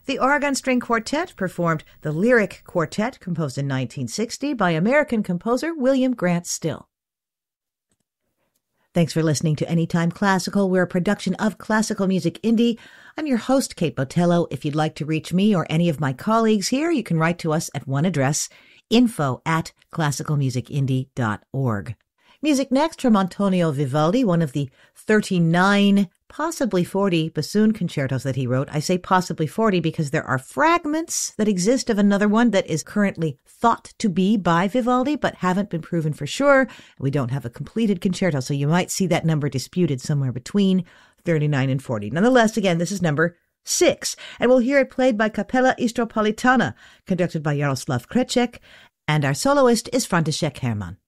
The Oregon String Quartet performed the Lyric Quartet, composed in 1960 by American composer William Grant Still. Thanks for listening to Anytime Classical. We're a production of Classical Music Indie. I'm your host, Kate Botello. If you'd like to reach me or any of my colleagues here, you can write to us at one address, info@classicalmusicindie.org. Music next from Antonio Vivaldi, one of the 39, possibly 40 bassoon concertos that he wrote. I say possibly 40 because there are fragments that exist of another one that is currently thought to be by Vivaldi, but haven't been proven for sure. We don't have a completed concerto, so you might see that number disputed somewhere between 39 and 40. Nonetheless, again, this is number 6, and we'll hear it played by Capella Istropolitana, conducted by Jaroslav Krecek, and our soloist is František Herman.